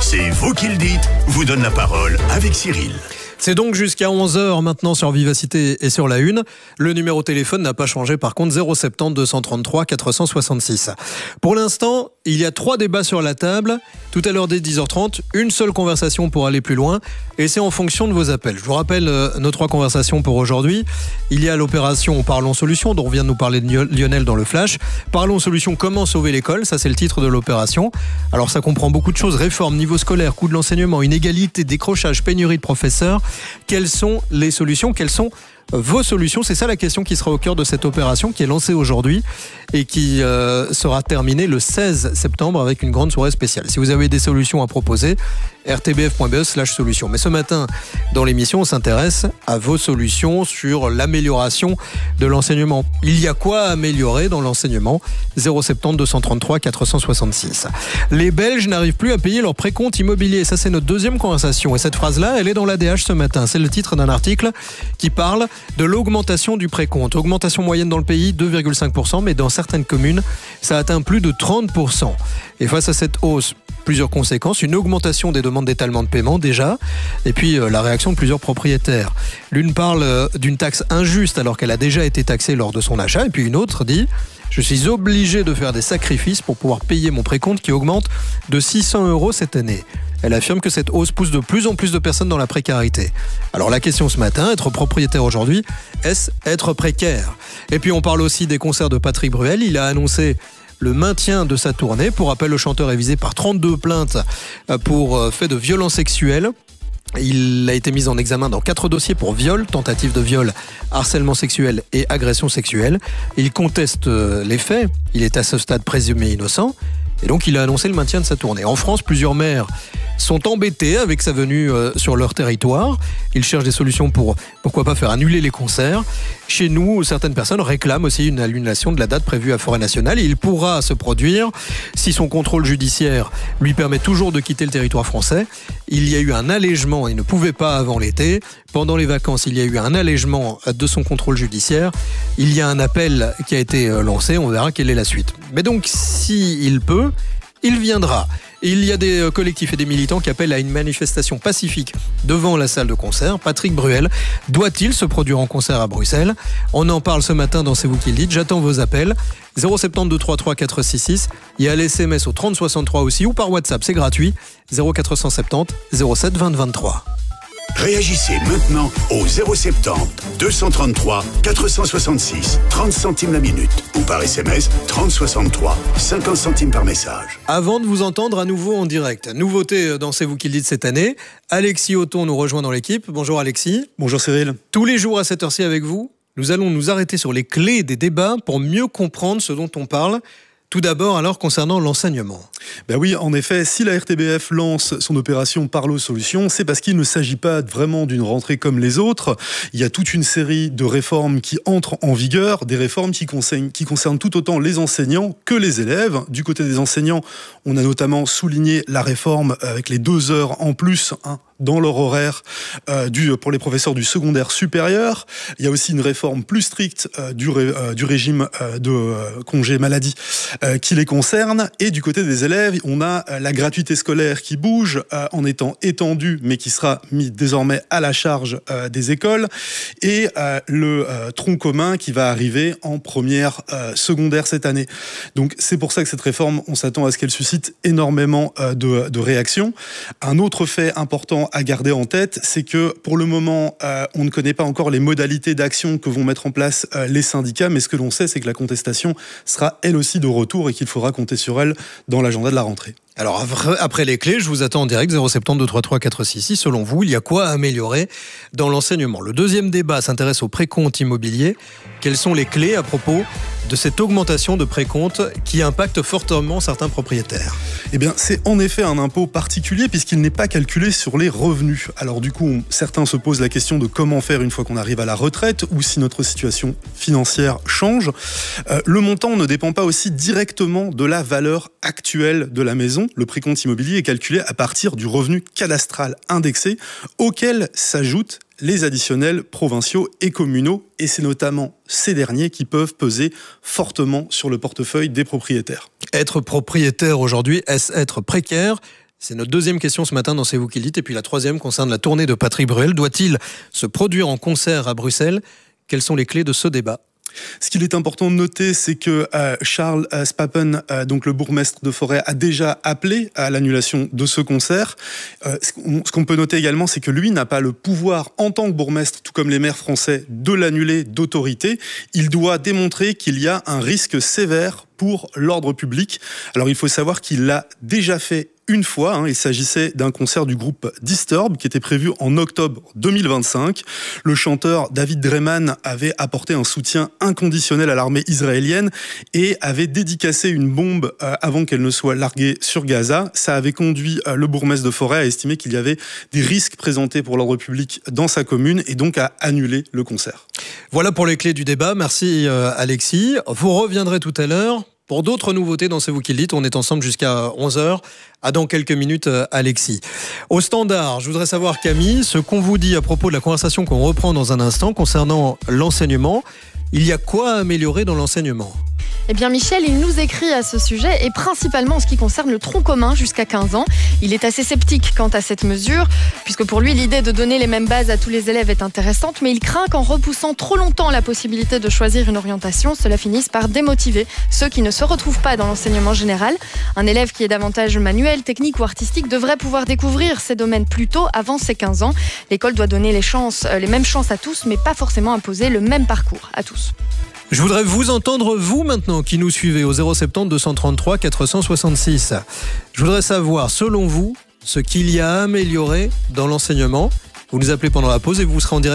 C'est vous qui le dites, vous donne la parole avec Cyril. C'est donc jusqu'à 11h maintenant sur Vivacité et sur la Une. Le numéro de téléphone n'a pas changé, par contre 070 233 466. Pour l'instant, il y a 3 débats sur la table. Tout à l'heure dès 10h30, une seule conversation pour aller plus loin. Et c'est en fonction de vos appels. Je vous rappelle nos 3 conversations pour aujourd'hui. Il y a l'opération Parlons Solutions, dont vient de nous parler de Lionel dans le Flash. Parlons Solutions, comment sauver l'école, ça c'est le titre de l'opération. Alors ça comprend beaucoup de choses, réforme, niveau scolaire, coût de l'enseignement, inégalité, décrochage, pénurie de professeurs. Quelles sont les solutions ? Quelles sont vos solutions ? C'est ça la question qui sera au cœur de cette opération qui est lancée aujourd'hui et qui sera terminée le 16 septembre avec une grande soirée spéciale. Si vous avez des solutions à proposer, rtbf.be/solutions. Mais ce matin, dans l'émission, on s'intéresse à vos solutions sur l'amélioration de l'enseignement. Il y a quoi à améliorer dans l'enseignement ? 070 233 466. Les Belges n'arrivent plus à payer leur précompte immobilier. Ça, c'est notre deuxième conversation. Et cette phrase-là, elle est dans l'ADH ce matin. C'est le titre d'un article qui parle de l'augmentation du précompte. Augmentation moyenne dans le pays, 2,5%, mais dans certaines communes, ça atteint plus de 30%. Et face à cette hausse, plusieurs conséquences, une augmentation des demandes d'étalement de paiement déjà, et puis la réaction de plusieurs propriétaires. L'une parle d'une taxe injuste alors qu'elle a déjà été taxée lors de son achat, et puis une autre dit « Je suis obligé de faire des sacrifices pour pouvoir payer mon précompte qui augmente de 600 € cette année ». Elle affirme que cette hausse pousse de plus en plus de personnes dans la précarité. Alors la question ce matin, être propriétaire aujourd'hui, est-ce être précaire ? Et puis on parle aussi des concerts de Patrick Bruel. Il a annoncé le maintien de sa tournée. Pour rappel, le chanteur est visé par 32 plaintes pour fait de violences sexuelles. Il a été mis en examen dans 4 dossiers pour viol, tentative de viol, harcèlement sexuel et agression sexuelle. Il conteste les faits. Il est à ce stade présumé innocent. Et donc, il a annoncé le maintien de sa tournée. En France, plusieurs maires sont embêtés avec sa venue sur leur territoire. Ils cherchent des solutions pour, pourquoi pas, faire annuler les concerts. Chez nous, certaines personnes réclament aussi une annulation de la date prévue à Forêt Nationale. Et il pourra se produire si son contrôle judiciaire lui permet toujours de quitter le territoire français. Il y a eu un allègement, il ne pouvait pas avant l'été. Pendant les vacances, il y a eu un allègement de son contrôle judiciaire. Il y a un appel qui a été lancé, on verra quelle est la suite. Mais donc, s'il peut, il viendra. Et il y a des collectifs et des militants qui appellent à une manifestation pacifique devant la salle de concert. Patrick Bruel doit-il se produire en concert à Bruxelles ? On en parle ce matin dans C'est vous qui le dites. J'attends vos appels. 070 233 466. Il y a l'SMS au 30 63 aussi ou par WhatsApp, c'est gratuit. 0470 07 20 23. Réagissez maintenant au 070 233 466, 30 centimes la minute, ou par SMS 3063, 50 centimes par message. Avant de vous entendre à nouveau en direct, nouveauté dans C'est vous qui le dites cette année, Alexis Othon nous rejoint dans l'équipe. Bonjour Alexis. Bonjour Cyril. Tous les jours à cette heure-ci avec vous, nous allons nous arrêter sur les clés des débats pour mieux comprendre ce dont on parle. Tout d'abord, alors, concernant l'enseignement. Ben oui, en effet, si la RTBF lance son opération Parlons Solutions, c'est parce qu'il ne s'agit pas vraiment d'une rentrée comme les autres. Il y a toute une série de réformes qui entrent en vigueur, des réformes qui concernent tout autant les enseignants que les élèves. Du côté des enseignants, on a notamment souligné la réforme avec les 2 heures en plus, dans leur horaire pour les professeurs du secondaire supérieur. Il y a aussi une réforme plus stricte du régime de congé maladie qui les concerne. Et du côté des élèves, on a la gratuité scolaire qui bouge en étant étendue, mais qui sera mis désormais à la charge des écoles. Et le tronc commun qui va arriver en première secondaire cette année. Donc c'est pour ça que cette réforme, on s'attend à ce qu'elle suscite énormément de réactions. Un autre fait important à garder en tête, c'est que pour le moment, on ne connaît pas encore les modalités d'action que vont mettre en place les syndicats, mais ce que l'on sait, c'est que la contestation sera elle aussi de retour et qu'il faudra compter sur elle dans l'agenda de la rentrée. Alors après les clés, je vous attends en direct 070 233 466. Selon vous, il y a quoi à améliorer dans l'enseignement ? Le deuxième débat s'intéresse au précompte immobilier. Quelles sont les clés à propos de cette augmentation de précompte qui impacte fortement certains propriétaires ? Eh bien, c'est en effet un impôt particulier puisqu'il n'est pas calculé sur les revenus. Alors du coup, certains se posent la question de comment faire une fois qu'on arrive à la retraite ou si notre situation financière change. Le montant ne dépend pas aussi directement de la valeur actuelle de la maison. Le précompte immobilier est calculé à partir du revenu cadastral indexé auquel s'ajoutent les additionnels provinciaux et communaux, et c'est notamment ces derniers qui peuvent peser fortement sur le portefeuille des propriétaires. Être propriétaire aujourd'hui, est-ce être précaire ? C'est notre deuxième question ce matin dans C'est vous qui le dites. Et puis la troisième concerne la tournée de Patrick Bruel. Doit-il se produire en concert à Bruxelles ? Quelles sont les clés de ce débat ? Ce qu'il est important de noter, c'est que Charles Spapen, donc le bourgmestre de Forêt, a déjà appelé à l'annulation de ce concert. Ce qu'on peut noter également, c'est que lui n'a pas le pouvoir, en tant que bourgmestre, tout comme les maires français, de l'annuler d'autorité. Il doit démontrer qu'il y a un risque sévère pour l'ordre public. Alors il faut savoir qu'il l'a déjà fait une fois. Il s'agissait d'un concert du groupe Disturbed qui était prévu en octobre 2025. Le chanteur David Draiman avait apporté un soutien inconditionnel à l'armée israélienne et avait dédicacé une bombe avant qu'elle ne soit larguée sur Gaza. Ça avait conduit le bourgmestre de Forêt à estimer qu'il y avait des risques présentés pour l'ordre public dans sa commune et donc à annuler le concert. Voilà pour les clés du débat. Merci Alexis. Vous reviendrez tout à l'heure pour d'autres nouveautés dans C'est vous qui le dites. On est ensemble jusqu'à 11h. À dans quelques minutes, Alexis. Au standard, je voudrais savoir, Camille, ce qu'on vous dit à propos de la conversation qu'on reprend dans un instant concernant l'enseignement. Il y a quoi à améliorer dans l'enseignement ? Eh bien Michel, il nous écrit à ce sujet et principalement en ce qui concerne le tronc commun jusqu'à 15 ans. Il est assez sceptique quant à cette mesure, puisque pour lui l'idée de donner les mêmes bases à tous les élèves est intéressante, mais il craint qu'en repoussant trop longtemps la possibilité de choisir une orientation, cela finisse par démotiver ceux qui ne se retrouvent pas dans l'enseignement général. Un élève qui est davantage manuel, technique ou artistique devrait pouvoir découvrir ces domaines plus tôt, avant ses 15 ans. L'école doit donner les mêmes chances à tous, mais pas forcément imposer le même parcours à tous. Je voudrais vous entendre, vous maintenant, qui nous suivez au 070 233 466. Je voudrais savoir, selon vous, ce qu'il y a à améliorer dans l'enseignement. Vous nous appelez pendant la pause et vous serez en direct.